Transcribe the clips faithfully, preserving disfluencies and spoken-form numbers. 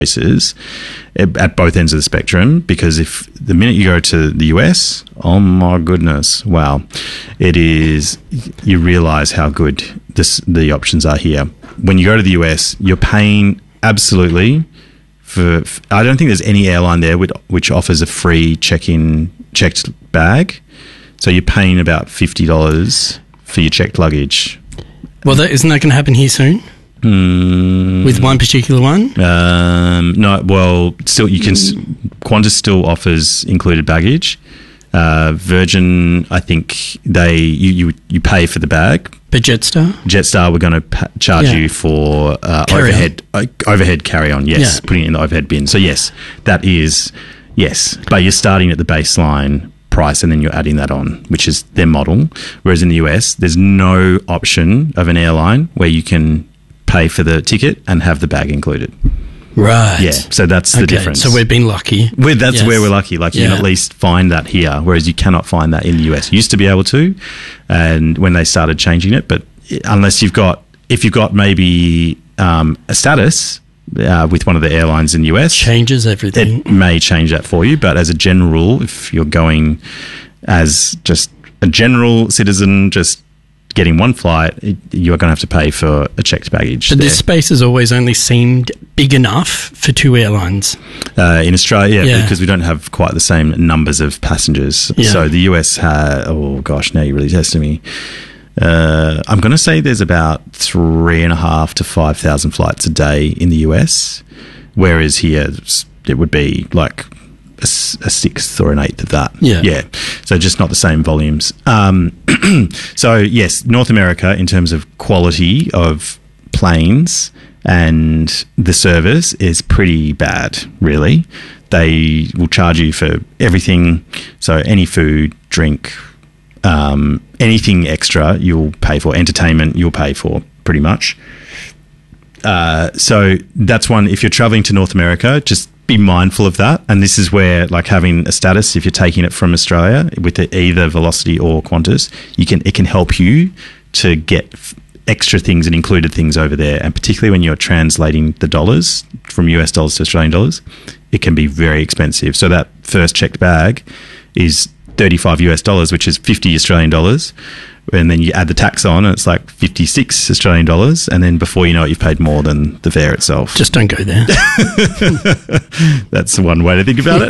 places at both ends of the spectrum, because if the minute you go to the U S, oh my goodness, wow, it is, you realize how good this the options are here. When you go to the U S, you're paying absolutely for, I don't think there's any airline there which, which offers a free check-in checked bag. So you're paying about fifty dollars for your checked luggage. Well, that, isn't that going to happen here soon? Mm, With one particular one? Um, no, well, still you can. Qantas still offers included baggage. Uh, Virgin, I think they you, you you pay for the bag. But Jetstar? Jetstar, we're going to pa- charge yeah. you for uh, overhead uh, overhead carry on. Yes, yeah. Putting it in the overhead bin. So yes, that is yes, but you're starting at the baseline price and then you're adding that on, which is their model. Whereas in the U S, there's no option of an airline where you can pay for the ticket and have the bag included. Right. Yeah. So that's okay, the difference. So we've been lucky. We're, that's yes. where we're lucky. Like you yeah. can at least find that here, whereas you cannot find that in the U S. You used to be able to, and when they started changing it, but unless you've got, if you've got maybe um, a status uh, with one of the airlines in the U S, changes everything. It may change that for you, but as a general rule, if you're going as just a general citizen, just getting one flight, it, you're going to have to pay for a checked baggage. But there. this space has always only seemed big enough for two airlines. Uh, in Australia, yeah, yeah. because we don't have quite the same numbers of passengers. Yeah. So the U S had, oh gosh, now you're really testing me. Uh, I'm going to say there's about three and a half to five thousand flights a day in the U S, whereas here it would be like a, a sixth or an eighth of that. Yeah. Yeah. So just not the same volumes. Um, so yes, North America in terms of quality of planes and the service is pretty bad, really. They will charge you for everything. So any food, drink, um, anything extra you'll pay for. Entertainment you'll pay for pretty much. Uh, so that's one. If you're traveling to North America, just be mindful of that. And this is where, like, having a status, if you're taking it from Australia with either Velocity or Qantas, you can it can help you to get f- extra things and included things over there. And particularly when you're translating the dollars from U S dollars to Australian dollars, it can be very expensive. So that first checked bag is thirty-five U S dollars, which is fifty Australian dollars. And then you add the tax on and it's like fifty-six Australian dollars. And then before you know it, you've paid more than the fare itself. Just don't go there. That's one way to think about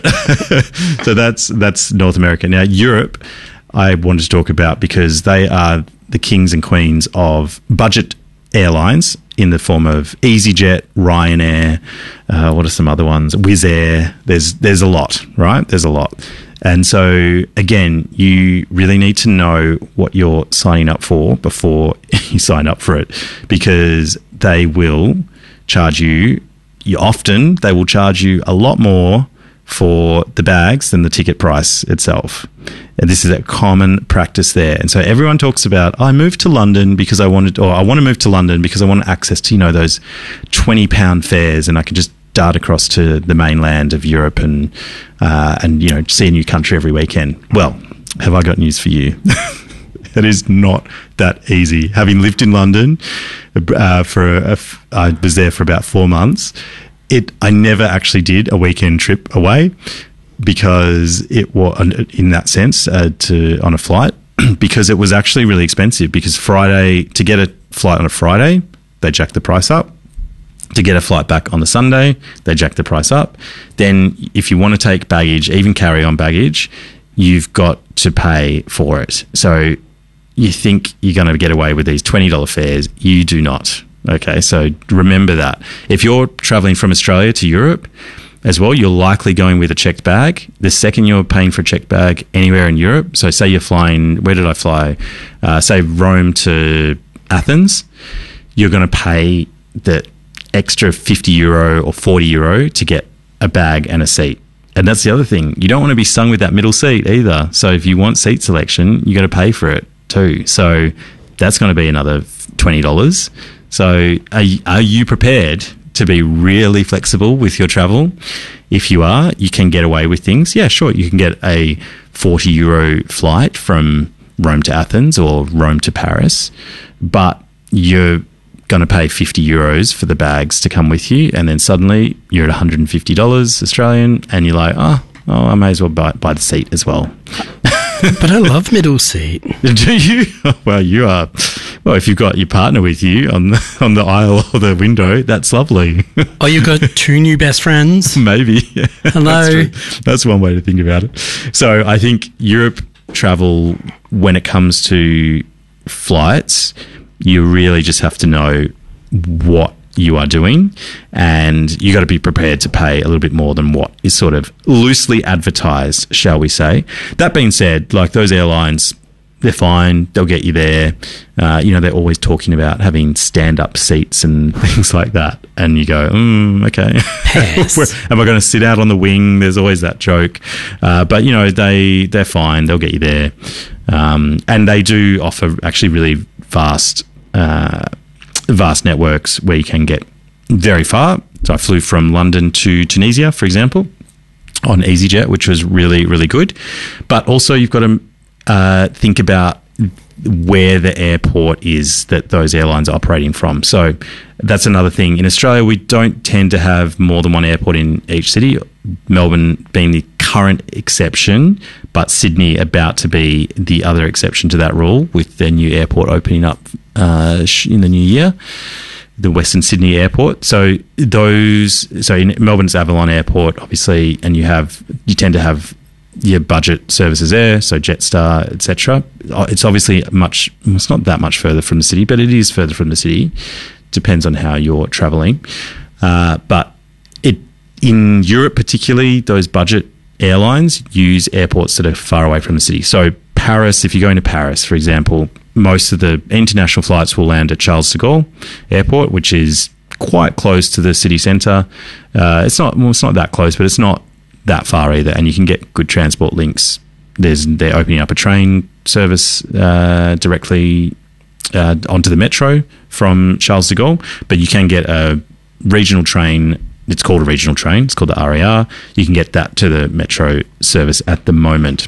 it. So that's that's North America. Now, Europe, I wanted to talk about because they are the kings and queens of budget airlines in the form of EasyJet, Ryanair, uh, what are some other ones? Wizz Air. There's, there's a lot, right? There's a lot. And so, again, you really need to know what you're signing up for before you sign up for it, because they will charge you, you often, they will charge you a lot more for the bags than the ticket price itself. And this is a common practice there. And so everyone talks about, I moved to London because I wanted, or I want to move to London because I want access to, you know, those twenty pound fares and I can just dart across to the mainland of Europe and, uh, and, you know, see a new country every weekend. Well, have I got news for you? It is not that easy. Having lived in London, uh, for a, I was there for about four months. It, I never actually did a weekend trip away because it was, in that sense, uh, to on a flight, because it was actually really expensive. Because Friday, to get a flight on a Friday, they jack the price up. To get a flight back on the Sunday, they jack the price up. Then if you want to take baggage, even carry-on baggage, you've got to pay for it. So you think you're going to get away with these twenty dollars fares. You do not. Okay, so remember that. If you're traveling from Australia to Europe as well, you're likely going with a checked bag. The second you're paying for a checked bag anywhere in Europe, so say you're flying, where did I fly? Uh, say Rome to Athens, you're going to pay the extra fifty euro or forty euro to get a bag and a seat. And that's the other thing. You don't want to be stung with that middle seat either. So if you want seat selection, you got to pay for it too. So that's going to be another twenty dollars. So are you, are you prepared to be really flexible with your travel? If you are, you can get away with things. Yeah, sure. You can get a forty euro flight from Rome to Athens or Rome to Paris, but you're going to pay fifty euros for the bags to come with you, and then suddenly you're at one hundred fifty dollars Australian, and you're like, oh, oh I may as well buy, buy the seat as well. But I love middle seat. Do you? Well, you are. Well, if you've got your partner with you on the, on the aisle or the window, that's lovely. Oh, you've got two new best friends? Maybe. Yeah, hello. That's, that's one way to think about it. So I think Europe travel, when it comes to flights, you really just have to know what you are doing, and you got to be prepared to pay a little bit more than what is sort of loosely advertised, shall we say. That being said, like those airlines, they're fine. They'll get you there. Uh, you know, they're always talking about having stand-up seats and things like that. And you go, mm, okay. Am I going to sit out on the wing? There's always that joke. Uh, but, you know, they, they're fine. They'll get you there. Um, and they do offer actually really vast uh, vast networks where you can get very far. So I flew from London to Tunisia, for example, on EasyJet, which was really, really good. But also you've got to uh, think about where the airport is that those airlines are operating from. So that's another thing. In Australia, we don't tend to have more than one airport in each city, Melbourne being the current exception, but Sydney about to be the other exception to that rule with their new airport opening up uh, in the new year, the Western Sydney Airport. So those, so in Melbourne's Avalon Airport, obviously, and you have, you tend to have your budget services there, so Jetstar, et cetera. It's obviously much, it's not that much further from the city, but it is further from the city. Depends on how you're traveling. Uh, but it in Europe particularly, those budget airlines use airports that are far away from the city. So Paris, if you're going to Paris, for example, most of the international flights will land at Charles de Gaulle Airport, which is quite close to the city centre. Uh, it's not, well, it's not that close, but it's not that far either, and you can get good transport links. There's they're opening up a train service uh, directly uh, onto the metro from Charles de Gaulle, but you can get a regional train. It's called a regional train. It's called the R E R. You can get that to the metro service at the moment.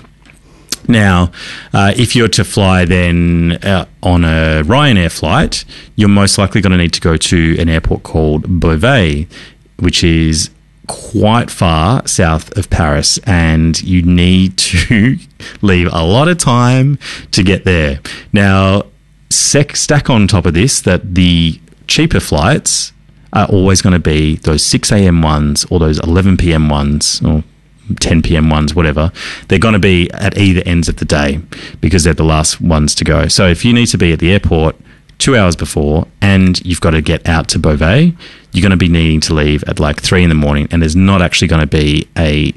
Now, uh, if you're to fly then uh, on a Ryanair flight, you're most likely going to need to go to an airport called Beauvais, which is quite far south of Paris, and you need to leave a lot of time to get there. Now, sec- stack on top of this that the cheaper flights are always going to be those six a.m. ones or those eleven p.m. ones or ten p.m. ones, whatever. They're going to be at either ends of the day because they're the last ones to go. So if you need to be at the airport two hours before and you've got to get out to Beauvais, you're going to be needing to leave at like three in the morning, and there's not actually going to be a,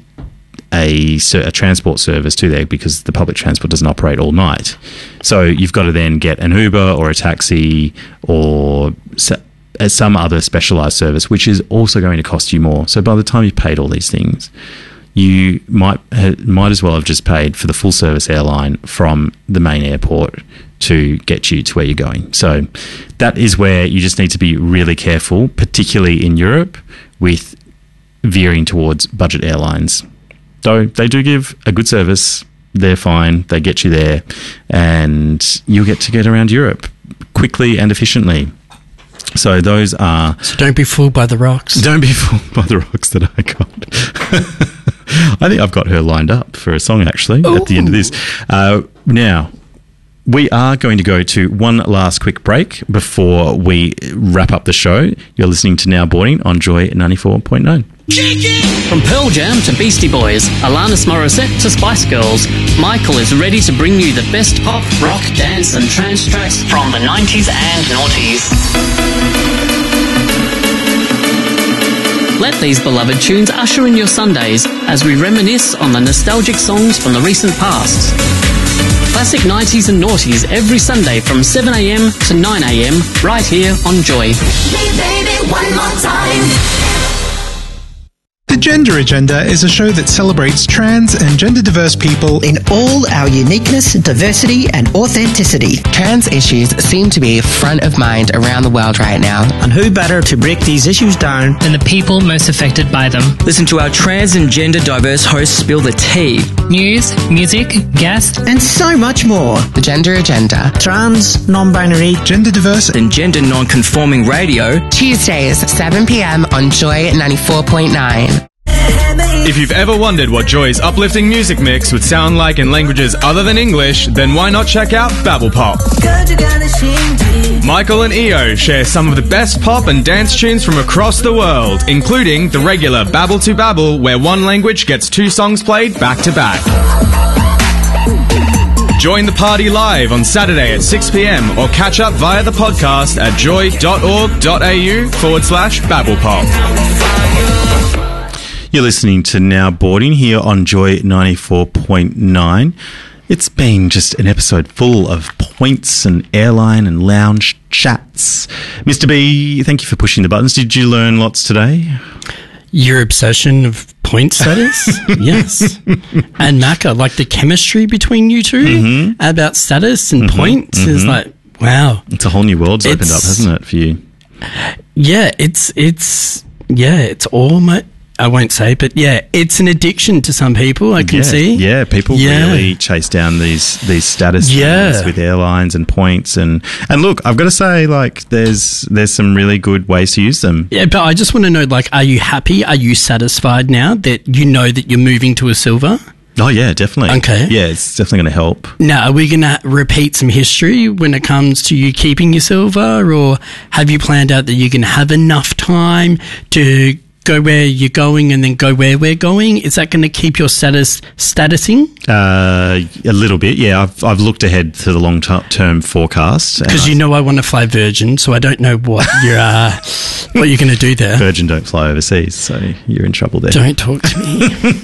a a transport service to there because the public transport doesn't operate all night. So you've got to then get an Uber or a taxi or some other specialised service, which is also going to cost you more. So by the time you've paid all these things, you might might as well have just paid for the full service airline from the main airport to get you to where you're going. So that is where you just need to be really careful, particularly in Europe, with veering towards budget airlines. Though they do give a good service, they're fine, they get you there, and you'll get to get around Europe quickly and efficiently. So those are... So don't be fooled by the rocks. Don't be fooled by the rocks that I got. I think I've got her lined up for a song, actually, Ooh. At the end of this. Uh, now, we are going to go to one last quick break before we wrap up the show. You're listening to Now Boarding on Joy ninety-four point nine. From Pearl Jam to Beastie Boys, Alanis Morissette to Spice Girls, Michael is ready to bring you the best pop, rock, dance and trance tracks from the nineties and noughties. Let these beloved tunes usher in your Sundays as we reminisce on the nostalgic songs from the recent past. Classic nineties and noughties every Sunday from seven a.m. to nine a.m. right here on Joy. Hey baby, one more time. The Gender Agenda is a show that celebrates trans and gender diverse people in all our uniqueness, diversity and authenticity. Trans issues seem to be front of mind around the world right now. And who better to break these issues down than the people most affected by them? Listen to our trans and gender diverse hosts spill the tea. News, music, guests, and so much more. The Gender Agenda. Trans, non-binary, gender diverse and gender non-conforming radio. Tuesdays, seven p.m. on Joy ninety-four point nine. If you've ever wondered what Joy's uplifting music mix would sound like in languages other than English, then why not check out Babble Pop? Michael and Io share some of the best pop and dance tunes from across the world, including the regular Babble to Babble, where one language gets two songs played back to back. Join the party live on Saturday at six p.m. or catch up via the podcast at joy.org.au forward slash babblepop. You're listening to Now Boarding here on Joy ninety-four point nine. It's been just an episode full of points and airline and lounge chats. Mister B, thank you for pushing the buttons. Did you learn lots today? Your obsession of point status? Yes. And Macca, like the chemistry between you two mm-hmm. about status and mm-hmm. points mm-hmm. is like, wow. It's a whole new world's it's, opened up, hasn't it, for you? Yeah, it's, it's, yeah, it's all my... I won't say, but yeah, it's an addiction to some people, I can yeah, see. Yeah, people yeah. really chase down these these status yeah. things with airlines and points. And, and look, I've got to say, like, there's there's some really good ways to use them. Yeah, but I just want to know, like, are you happy? Are you satisfied now that you know that you're moving to a silver? Oh, yeah, definitely. Okay. Yeah, it's definitely going to help. Now, are we going to repeat some history when it comes to you keeping your silver, or have you planned out that you can have enough time to go where you're going and then go where we're going? Is that going to keep your status statusing? Uh, a little bit, yeah. I've I've looked ahead to the long term forecast because you know I want to fly Virgin, so I don't know what you're uh, what you're going to do there. Virgin don't fly overseas, so you're in trouble there. Don't talk to me.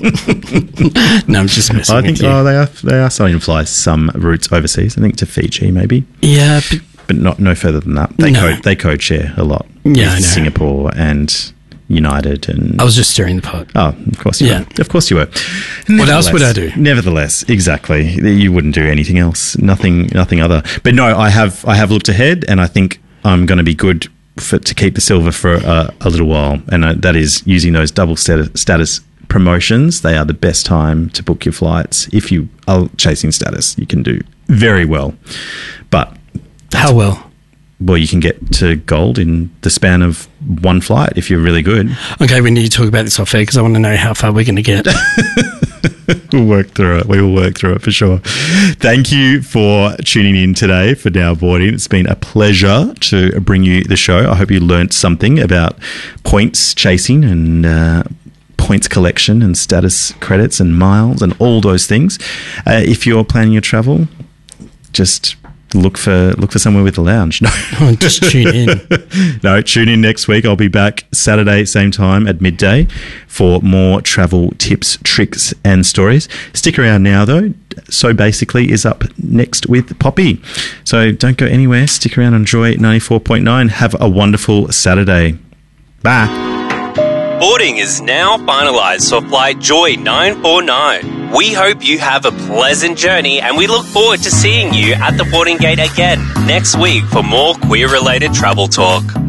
No, I'm just messing I think with you. Oh, they are they are starting to fly some routes overseas. I think to Fiji, maybe. Yeah, but, but not no further than that. They no. code they code share a lot. Yeah, I know. Singapore and United and I was just stirring the pot. Oh, of course you yeah. were. Of course you were. What else would I do? Nevertheless, exactly. You wouldn't do anything else. Nothing nothing other. But no, I have I have looked ahead and I think I'm going to be good for, to keep the silver for a, a little while, and uh, that is using those double status, status promotions. They are the best time to book your flights. If you are chasing status, you can do very well. But how well? Well, you can get to gold in the span of one flight if you're really good. Okay, we need to talk about this off air because I want to know how far we're going to get. We'll work through it. We will work through it for sure. Thank you for tuning in today for Now Boarding. It's been a pleasure to bring you the show. I hope you learnt something about points chasing and uh, points collection and status credits and miles and all those things. Uh, if you're planning your travel, just look for look for somewhere with a lounge. No, oh, just tune in. No, tune in next week. I'll be back Saturday, same time at midday for more travel tips, tricks and stories. Stick around now though. So Basically is up next with Poppy. So don't go anywhere. Stick around on Joy ninety-four point nine. Have a wonderful Saturday. Bye. Boarding is now finalised for Flight Joy nine four nine. We hope you have a pleasant journey and we look forward to seeing you at the boarding gate again next week for more queer-related travel talk.